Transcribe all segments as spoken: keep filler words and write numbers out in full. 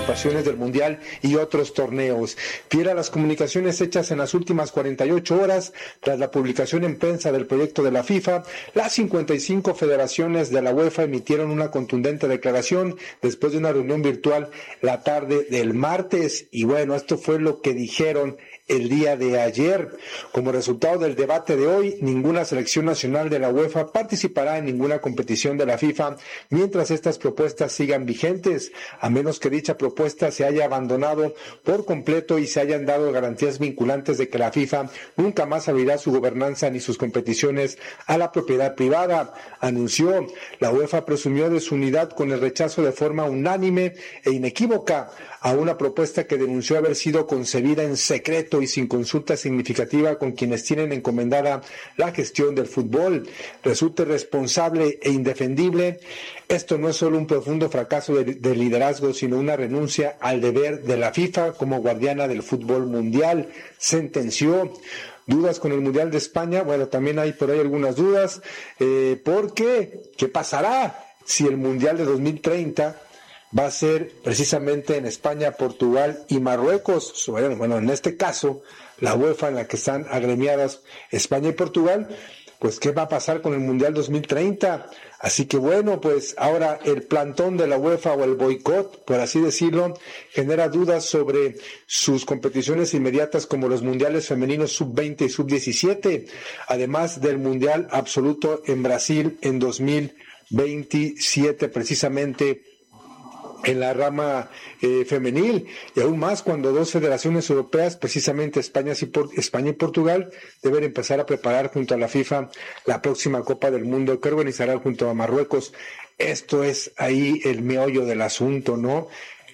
participaciones del Mundial y otros torneos. Fiel a las comunicaciones hechas en las últimas cuarenta y ocho horas, tras la publicación en prensa del proyecto de la FIFA, las cincuenta y cinco federaciones de la UEFA emitieron una contundente declaración después de una reunión virtual la tarde del martes. Y bueno, esto fue lo que dijeron el día de ayer. Como resultado del debate de hoy, ninguna selección nacional de la UEFA participará en ninguna competición de la FIFA mientras estas propuestas sigan vigentes, a menos que dicha propuesta se haya abandonado por completo y se hayan dado garantías vinculantes de que la FIFA nunca más abrirá su gobernanza ni sus competiciones a la propiedad privada, anunció. La UEFA presumió de su unidad con el rechazo de forma unánime e inequívoca a una propuesta que denunció haber sido concebida en secreto y sin consulta significativa con quienes tienen encomendada la gestión del fútbol. Resulta irresponsable e indefendible. Esto no es solo un profundo fracaso de, de liderazgo, sino una renuncia al deber de la FIFA como guardiana del fútbol mundial, sentenció. ¿Dudas con el Mundial de España? Bueno, también hay por ahí algunas dudas. Eh, ¿Por qué? ¿Qué pasará si el Mundial de dos mil treinta va a ser precisamente en España, Portugal y Marruecos? Bueno, en este caso, la UEFA en la que están agremiadas España y Portugal, pues ¿qué va a pasar con el Mundial dos mil treinta? Así que bueno, pues ahora el plantón de la UEFA o el boicot, por así decirlo, genera dudas sobre sus competiciones inmediatas como los mundiales femeninos sub veinte y sub diecisiete, además del Mundial absoluto en Brasil en dos mil veintisiete, precisamente en la rama eh, femenil, y aún más cuando dos federaciones europeas, precisamente España y, Por- España y Portugal, deben empezar a preparar junto a la FIFA la próxima Copa del Mundo que organizará junto a Marruecos. Esto es ahí el meollo del asunto, ¿no?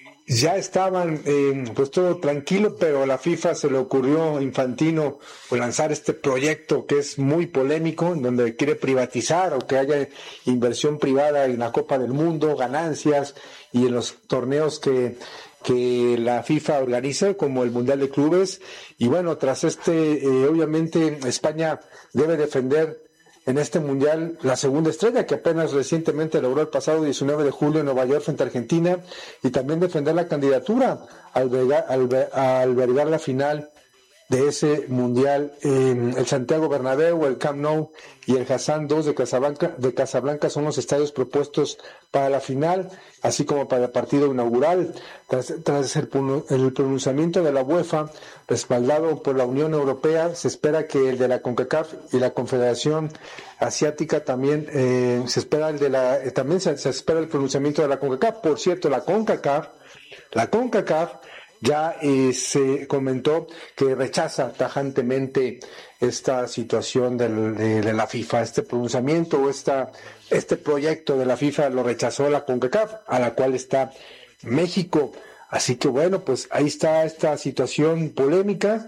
Ya estaban, eh, pues todo tranquilo, pero a la FIFA se le ocurrió, Infantino, pues lanzar este proyecto que es muy polémico, en donde quiere privatizar o que haya inversión privada en la Copa del Mundo, ganancias, y en los torneos que, que la FIFA organiza, como el Mundial de Clubes. Y bueno, tras este, eh, obviamente, España debe defender en este Mundial la segunda estrella que apenas recientemente logró el pasado diecinueve de julio en Nueva York frente a Argentina, y también defender la candidatura a albergar, a albergar la final de ese Mundial en el Santiago Bernabéu, el Camp Nou y el Hassan dos de Casablanca, de Casablanca son los estadios propuestos para la final, así como para el partido inaugural. Tras, tras el, el pronunciamiento de la UEFA, respaldado por la Unión Europea, se espera que el de la CONCACAF y la Confederación Asiática también, eh, se espera el de la, eh, también se, se espera el pronunciamiento de la CONCACAF. Por cierto, la CONCACAF, la CONCACAF ya eh, se comentó que rechaza tajantemente esta situación del, de, de la FIFA, este pronunciamiento o esta, este proyecto de la FIFA lo rechazó la CONCACAF, a la cual está México. Así que bueno, pues ahí está esta situación polémica.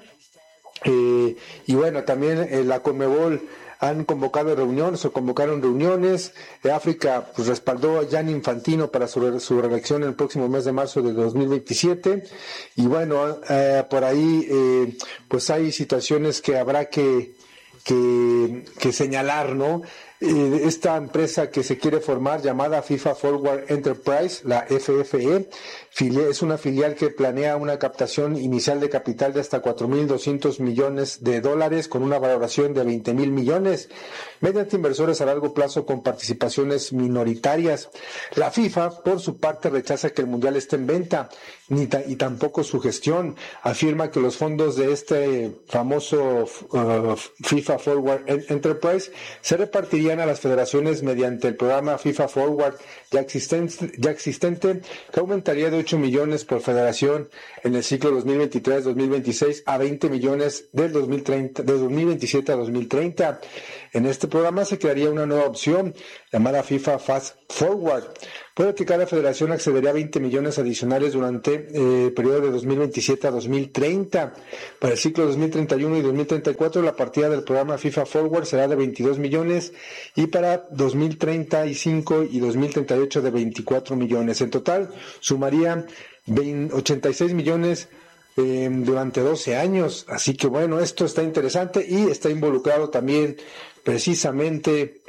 Eh, y bueno, también eh, la CONMEBOL han convocado reuniones o convocaron reuniones. De África pues respaldó a Gianni Infantino para su, su reelección el próximo mes de marzo de dos mil veintisiete. Y bueno, eh, por ahí eh, pues hay situaciones que habrá que, que, que señalar, ¿no? Eh, esta empresa que se quiere formar llamada FIFA Forward Enterprise, la F F E, es una filial que planea una captación inicial de capital de hasta cuatro mil doscientos millones de dólares con una valoración de veinte mil millones mediante inversores a largo plazo con participaciones minoritarias. La FIFA, por su parte, rechaza que el Mundial esté en venta ni ta- y tampoco su gestión. Afirma que los fondos de este famoso uh, FIFA Forward Enterprise se repartirían a las federaciones mediante el programa FIFA Forward ya existente, ya existente que aumentaría de ocho millones por federación en el ciclo dos mil veintitrés dos mil veintiséis a veinte millones del dos mil treinta, de dos mil veintisiete a dos mil treinta. En este programa se crearía una nueva opción llamada FIFA Fast Forward, por el que cada federación accedería a veinte millones adicionales durante eh, el periodo de dos mil veintisiete a dos mil treinta. Para el ciclo dos mil treinta y uno y dos mil treinta y cuatro la partida del programa FIFA Forward será de veintidós millones y para dos mil treinta y cinco y dos mil treinta y ocho de veinticuatro millones. En total sumaría ochenta y seis millones eh, durante doce años. Así que bueno, esto está interesante y está involucrado también precisamente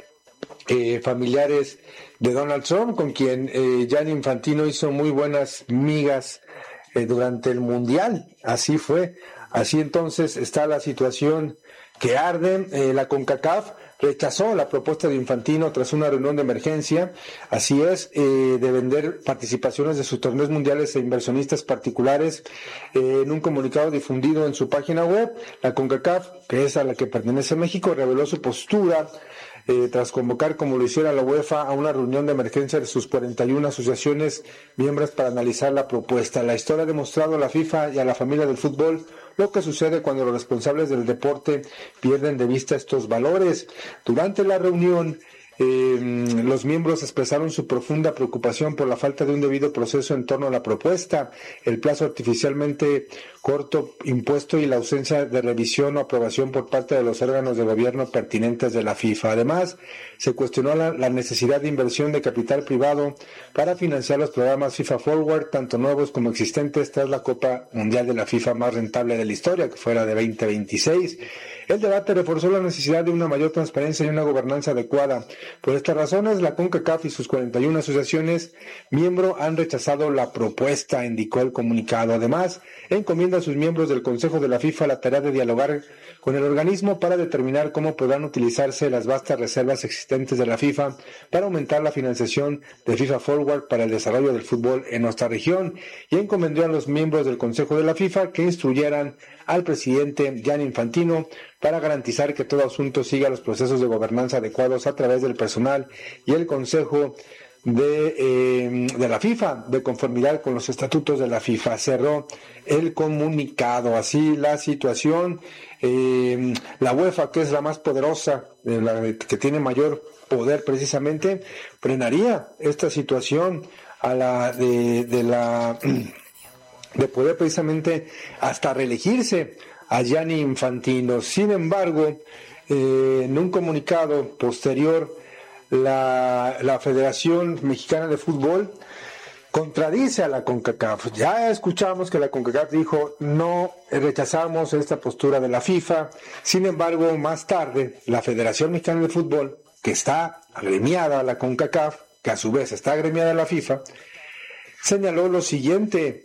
eh, familiares de Donald Trump, con quien eh, Gianni Infantino hizo muy buenas migas eh, durante el Mundial. Así fue. Así entonces está la situación que arde. Eh, la CONCACAF rechazó la propuesta de Infantino tras una reunión de emergencia, así es, eh, de vender participaciones de sus torneos mundiales a inversionistas particulares. Eh, en un comunicado difundido en su página web, la CONCACAF, que es a la que pertenece México, reveló su postura eh, tras convocar, como lo hiciera la UEFA, a una reunión de emergencia de sus cuarenta y una asociaciones miembros para analizar la propuesta. La historia ha demostrado a la FIFA y a la familia del fútbol lo que sucede cuando los responsables del deporte pierden de vista estos valores. Durante la reunión, eh, los miembros expresaron su profunda preocupación por la falta de un debido proceso en torno a la propuesta, el plazo artificialmente corto impuesto y la ausencia de revisión o aprobación por parte de los órganos de gobierno pertinentes de la FIFA. Además, se cuestionó la, la necesidad de inversión de capital privado para financiar los programas FIFA Forward, tanto nuevos como existentes, tras la Copa Mundial de la FIFA más rentable de la historia, que fuera de veinte veintiséis. El debate reforzó la necesidad de una mayor transparencia y una gobernanza adecuada. Por estas razones, la CONCACAF y sus cuarenta y una asociaciones miembro han rechazado la propuesta, indicó el comunicado. Además, encomienda a sus miembros del Consejo de la FIFA la tarea de dialogar con el organismo para determinar cómo podrán utilizarse las vastas reservas existentes de la FIFA para aumentar la financiación de FIFA Forward para el desarrollo del fútbol en nuestra región, y encomendó a los miembros del Consejo de la FIFA que instruyeran al presidente Gianni Infantino para garantizar que todo asunto siga los procesos de gobernanza adecuados a través del personal y el Consejo de, eh, de la FIFA, de conformidad con los estatutos de la FIFA. Cerró el comunicado. Así la situación. Eh, la UEFA, que es la más poderosa, eh, la que tiene mayor poder precisamente, frenaría esta situación a la de, de la de poder precisamente hasta reelegirse a Gianni Infantino. Sin embargo, eh, en un comunicado posterior, la, la Federación Mexicana de Fútbol contradice a la CONCACAF. Ya escuchamos que la CONCACAF dijo no rechazamos esta postura de la FIFA. Sin embargo, más tarde, la Federación Mexicana de Fútbol, que está agremiada a la CONCACAF, que a su vez está agremiada a la FIFA, señaló lo siguiente.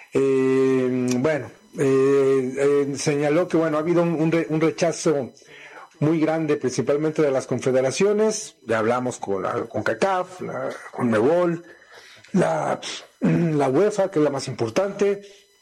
Eh, bueno, eh, eh, señaló que bueno ha habido un, un, re, un rechazo muy grande, principalmente de las confederaciones. Ya hablamos con la CONCACAF, la CONMEBOL, la, la UEFA, que es la más importante.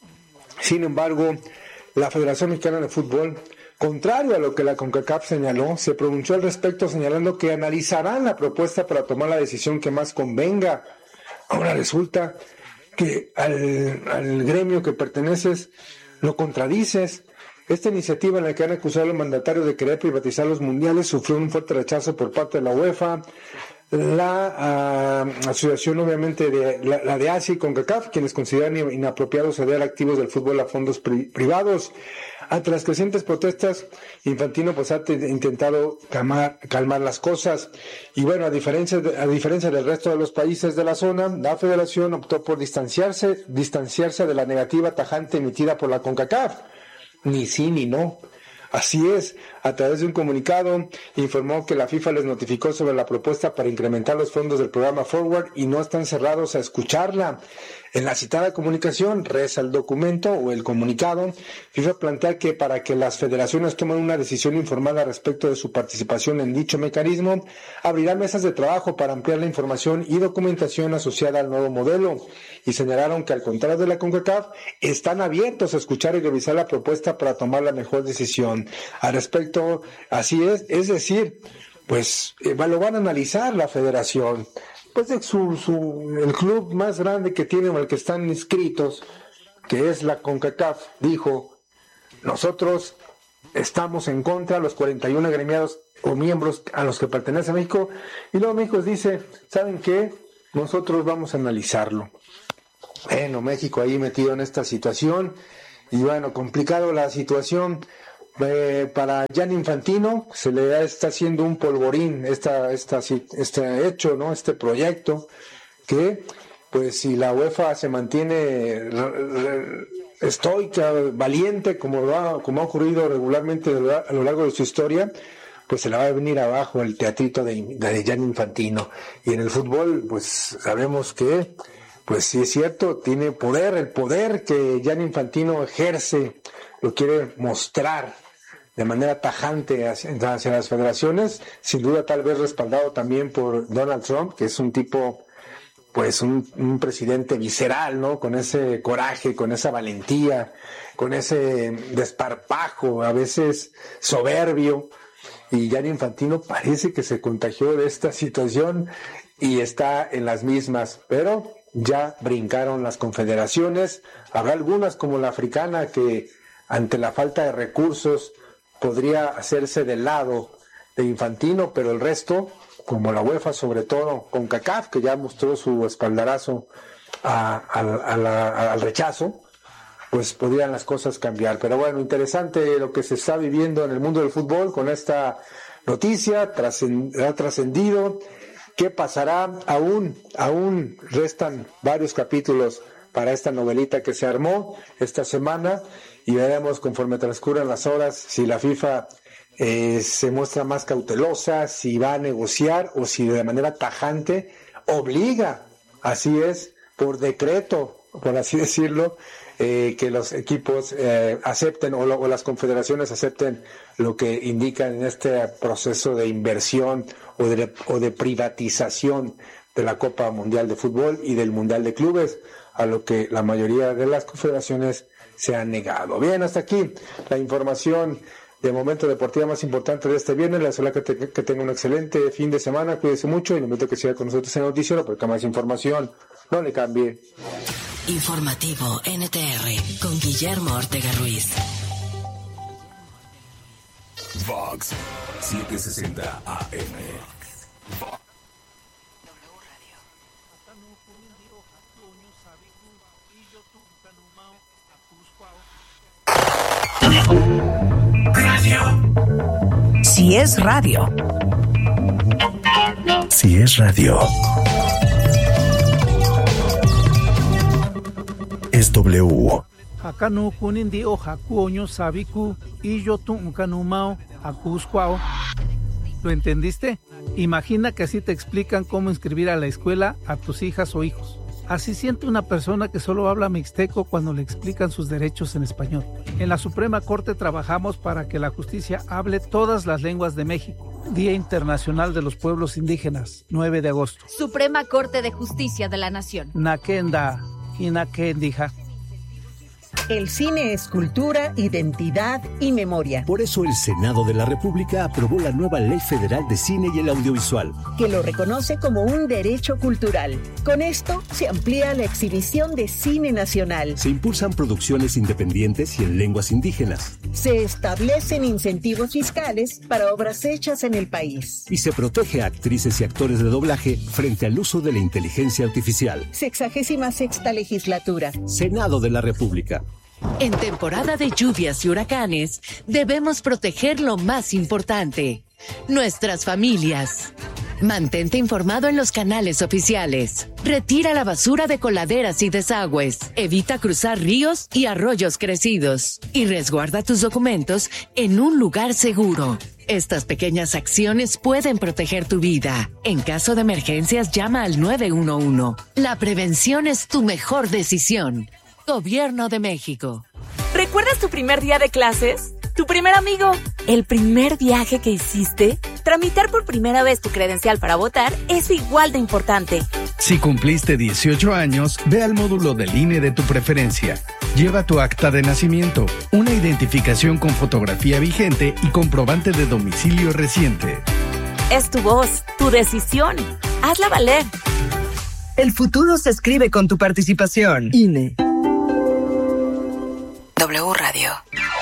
Sin embargo, la Federación Mexicana de Fútbol, contrario a lo que la CONCACAF señaló, se pronunció al respecto, señalando que analizarán la propuesta para tomar la decisión que más convenga. Ahora resulta que al, al gremio que perteneces lo contradices. Esta iniciativa, en la que han acusado al mandatario de querer privatizar los mundiales, sufrió un fuerte rechazo por parte de la UEFA, la uh, asociación obviamente de la, la de A S I y CONCACAF, quienes consideran inapropiado ceder activos del fútbol a fondos pri- privados. Ante las crecientes protestas, Infantino pues ha t- intentado calmar, calmar las cosas. Y bueno, a diferencia, de, a diferencia del resto de los países de la zona, la federación optó por distanciarse, distanciarse de la negativa tajante emitida por la CONCACAF. Ni sí ni no. Así es, a través de un comunicado informó que la FIFA les notificó sobre la propuesta para incrementar los fondos del programa Forward y no están cerrados a escucharla. En la citada comunicación, reza el documento o el comunicado, FIFA plantea que para que las federaciones tomen una decisión informada respecto de su participación en dicho mecanismo, abrirá mesas de trabajo para ampliar la información y documentación asociada al nuevo modelo, y señalaron que al contrario de la CONCACAF, están abiertos a escuchar y revisar la propuesta para tomar la mejor decisión. Al respecto, así es, es decir, pues eh, lo van a analizar la federación. Pues de su, su, el club más grande que tienen, el que están inscritos, que es la CONCACAF, dijo, nosotros estamos en contra, los cuarenta y uno agremiados o miembros a los que pertenece México, y luego México dice, ¿saben qué? Nosotros vamos a analizarlo. Bueno, México ahí metido en esta situación, y bueno, complicado la situación. Eh, para Gianni Infantino se le está haciendo un polvorín esta, esta, este hecho, ¿no? Este proyecto que, pues, si la UEFA se mantiene estoica, valiente, como, va, como ha ocurrido regularmente a lo largo de su historia, pues se le va a venir abajo el teatrito de, de Gianni Infantino. Y en el fútbol, pues sabemos que, pues sí es cierto, tiene poder, el poder que Gianni Infantino ejerce, lo quiere mostrar de manera tajante hacia, hacia las federaciones, sin duda tal vez respaldado también por Donald Trump, que es un tipo, pues un, un presidente visceral, ¿no? Con ese coraje, con esa valentía, con ese desparpajo, a veces soberbio. Y Gianni Infantino parece que se contagió de esta situación y está en las mismas, pero ya brincaron las confederaciones. Habrá algunas como la africana que ante la falta de recursos podría hacerse del lado de Infantino, pero el resto, como la UEFA, sobre todo con CONCACAF, que ya mostró su espaldarazo a, a, a la, al rechazo, pues podrían las cosas cambiar. Pero bueno, interesante lo que se está viviendo en el mundo del fútbol con esta noticia, trascend, ha trascendido. ¿Qué pasará? Aún, aún restan varios capítulos para esta novelita que se armó esta semana y veremos conforme transcurran las horas si la FIFA eh, se muestra más cautelosa, si va a negociar o si de manera tajante obliga, así es, por decreto, por así decirlo, eh, que los equipos eh, acepten o, lo, o las confederaciones acepten lo que indican en este proceso de inversión o de, o de privatización de la Copa Mundial de Fútbol y del Mundial de Clubes, a lo que la mayoría de las confederaciones se han negado. Bien, hasta aquí la información de momento deportiva más importante de este viernes. Les deseo que, te, que tenga un excelente fin de semana, cuídese mucho y le invito a que siga con nosotros en el noticiero porque más información no le cambie. Informativo N T R con Guillermo Ortega Ruiz. Vox setecientos sesenta A M. Vox. Radio. Si es radio. Si es radio. Es W. Hakanu kunindi o hakuoño sabiku y yo tuncanumao acuscuao. ¿Lo entendiste? Imagina que así te explican cómo inscribir a la escuela a tus hijas o hijos. Así siente una persona que solo habla mixteco cuando le explican sus derechos en español. En la Suprema Corte trabajamos para que la justicia hable todas las lenguas de México. Día Internacional de los Pueblos Indígenas, nueve de agosto. Suprema Corte de Justicia de la Nación. Nakenda, Hinakendija. El cine es cultura, identidad y memoria. Por eso el Senado de la República aprobó la nueva Ley Federal de Cine y el Audiovisual, que lo reconoce como un derecho cultural. Con esto se amplía la exhibición de cine nacional. Se impulsan producciones independientes y en lenguas indígenas. Se establecen incentivos fiscales para obras hechas en el país. Y se protege a actrices y actores de doblaje frente al uso de la inteligencia artificial. Sexagésima sexta legislatura. Senado de la República. En temporada de lluvias y huracanes, debemos proteger lo más importante, nuestras familias. Mantente informado en los canales oficiales. Retira la basura de coladeras y desagües. Evita cruzar ríos y arroyos crecidos. Y resguarda tus documentos en un lugar seguro. Estas pequeñas acciones pueden proteger tu vida. En caso de emergencias, llama al nueve uno uno. La prevención es tu mejor decisión. Gobierno de México. ¿Recuerdas tu primer día de clases? ¿Tu primer amigo? ¿El primer viaje que hiciste? Tramitar por primera vez tu credencial para votar es igual de importante. Si cumpliste dieciocho años, ve al módulo del I N E de tu preferencia. Lleva tu acta de nacimiento, una identificación con fotografía vigente y comprobante de domicilio reciente. Es tu voz, tu decisión. Hazla valer. El futuro se escribe con tu participación. I N E. W Radio.